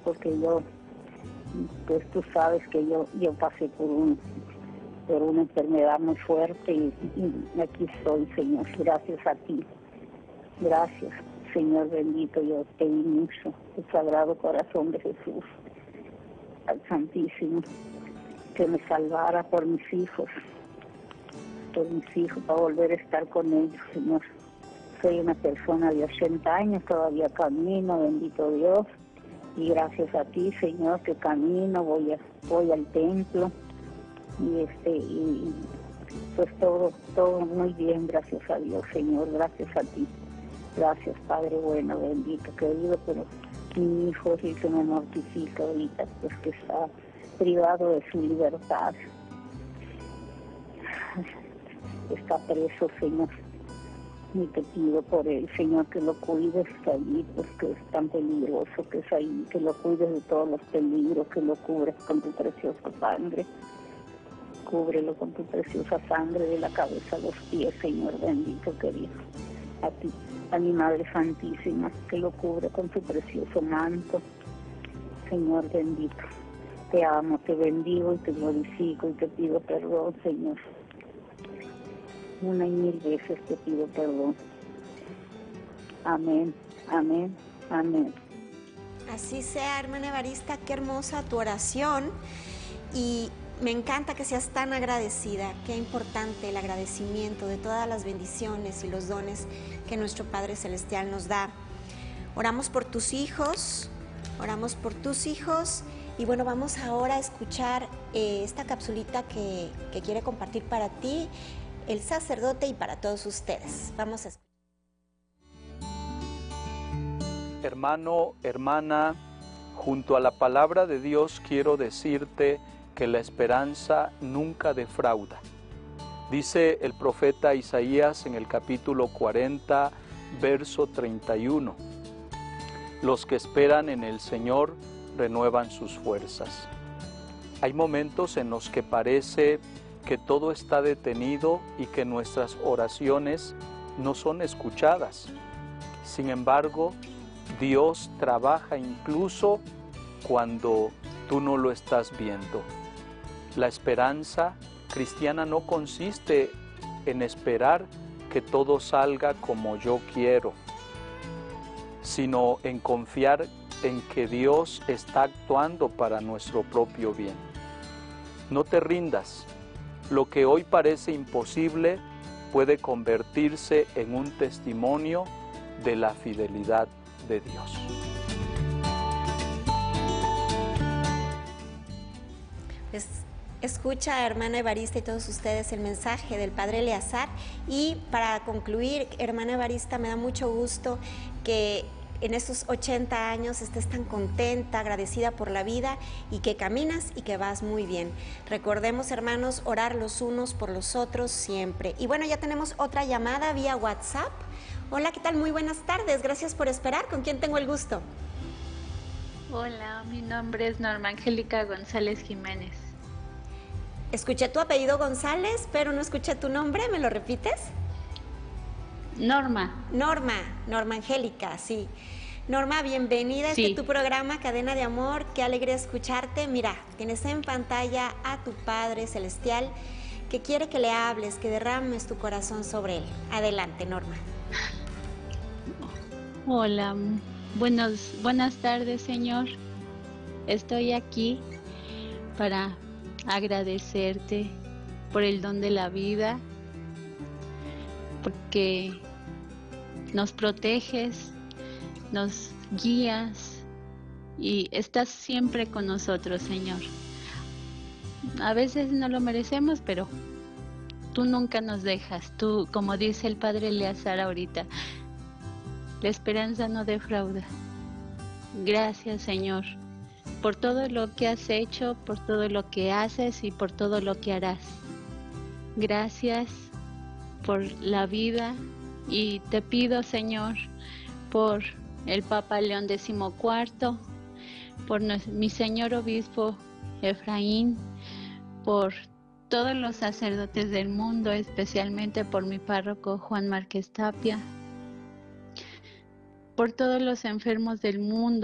porque yo, pues tú sabes que yo pasé por una enfermedad muy fuerte y aquí estoy, Señor. Gracias a ti. Gracias, Señor bendito. Yo te di mucho, el Sagrado Corazón de Jesús, al Santísimo, que me salvara por mis hijos, para volver a estar con ellos, Señor. Soy una persona de 80 años, todavía camino, bendito Dios, y gracias a ti, Señor, que camino, voy al templo, y pues todo muy bien, gracias a Dios, Señor, gracias a ti. Gracias, Padre bueno, bendito, querido, pero mi hijo sí se me mortifica ahorita, pues que está privado de su libertad. Está preso, Señor. Y te pido por él, Señor, que lo cuides allí, porque es tan peligroso que es ahí, que lo cuides de todos los peligros, que lo cubres con tu preciosa sangre. Cúbrelo con tu preciosa sangre de la cabeza a los pies, Señor bendito, querido. A ti, a mi Madre Santísima, que lo cubre con su precioso manto, Señor bendito. Te amo, te bendigo y te glorifico y te pido perdón, Señor. Una y mil veces te pido perdón. Amén, amén, amén. Así sea, hermana Evarista, qué hermosa tu oración y me encanta que seas tan agradecida. Qué importante el agradecimiento de todas las bendiciones y los dones que nuestro Padre Celestial nos da. Oramos por tus hijos y bueno, vamos ahora a escuchar esta capsulita que quiere compartir para ti el sacerdote y para todos ustedes. Vamos a escuchar. Hermano, hermana, junto a la palabra de Dios quiero decirte que la esperanza nunca defrauda. Dice el profeta Isaías en el capítulo 40, verso 31. Los que esperan en el Señor renuevan sus fuerzas. Hay momentos en los que parece que todo está detenido y que nuestras oraciones no son escuchadas. Sin embargo, Dios trabaja incluso cuando tú no lo estás viendo. La esperanza cristiana no consiste en esperar que todo salga como yo quiero, sino en confiar en que Dios está actuando para nuestro propio bien. No te rindas. Lo que hoy parece imposible puede convertirse en un testimonio de la fidelidad de Dios. Pues escucha, hermana Evarista y todos ustedes, el mensaje del Padre Eleazar. Y para concluir, hermana Evarista, me da mucho gusto que en estos 80 años estés tan contenta, agradecida por la vida y que caminas y que vas muy bien. Recordemos, hermanos, orar los unos por los otros siempre. Y bueno, ya tenemos otra llamada vía WhatsApp. Hola, ¿qué tal? Muy buenas tardes. Gracias por esperar. ¿Con quién tengo el gusto? Hola, mi nombre es Norma Angélica González Jiménez. Escuché tu apellido González, pero no escuché tu nombre. ¿Me lo repites? Norma Angélica, sí. Norma, bienvenida a este tu programa Cadena de Amor. Qué alegre escucharte. Mira, tienes en pantalla a tu Padre Celestial que quiere que le hables, que derrames tu corazón sobre él. Adelante, Norma. Hola, buenas tardes, Señor. Estoy aquí para agradecerte por el don de la vida, porque nos proteges, nos guías y estás siempre con nosotros, Señor. A veces no lo merecemos, pero tú nunca nos dejas. Tú, como dice el Padre Eleazar ahorita, la esperanza no defrauda. Gracias, Señor, por todo lo que has hecho, por todo lo que haces y por todo lo que harás. Gracias por la vida y te pido, Señor, por el Papa León XIV, por mi Señor Obispo Efraín, por todos los sacerdotes del mundo, especialmente por mi párroco Juan Márquez Tapia, por todos los enfermos del mundo,